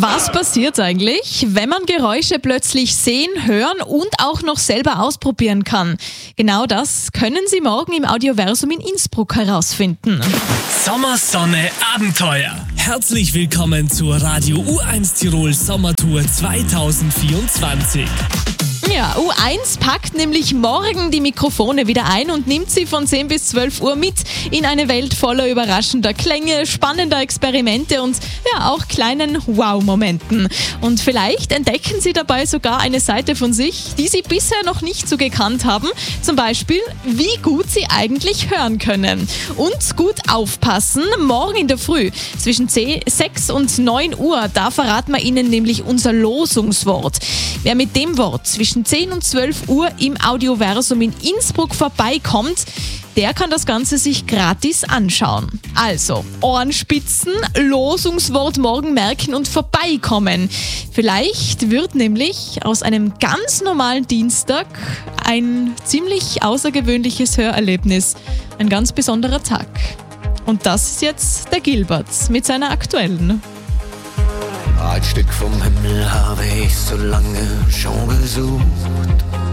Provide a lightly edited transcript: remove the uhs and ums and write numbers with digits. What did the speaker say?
Was passiert eigentlich, wenn man Geräusche plötzlich sehen, hören und auch noch selber ausprobieren kann? Genau das können Sie morgen im Audioversum in Innsbruck herausfinden. Sommer, Sonne, Abenteuer. Herzlich willkommen zur Radio U1 Tirol Sommertour 2024. Ja, U1 packt nämlich morgen die Mikrofone wieder ein und nimmt sie von 10 bis 12 Uhr mit in eine Welt voller überraschender Klänge, spannender Experimente und ja auch kleinen Wow-Momenten. Und vielleicht entdecken Sie dabei sogar eine Seite von sich, die Sie bisher noch nicht so gekannt haben. Zum Beispiel, wie gut Sie eigentlich hören können. Und gut aufpassen, morgen in der Früh zwischen 6 und 9 Uhr, da verraten wir Ihnen nämlich unser Losungswort. Wer mit dem Wort zwischen 10 und 12 Uhr im Audioversum in Innsbruck vorbeikommt, der kann das Ganze sich gratis anschauen. Also, Ohrenspitzen, Losungswort morgen merken und vorbeikommen. Vielleicht wird nämlich aus einem ganz normalen Dienstag ein ziemlich außergewöhnliches Hörerlebnis. Ein ganz besonderer Tag. Und das ist jetzt der Gilbert mit seiner aktuellen. Ein Stück vom Himmel habe ich so lange schon gesucht.